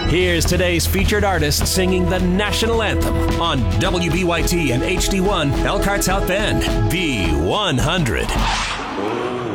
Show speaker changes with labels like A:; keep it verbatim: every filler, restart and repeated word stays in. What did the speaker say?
A: Here's today's featured artist singing the national anthem on W B Y T and H D one Elkhart South Bend, B one hundred.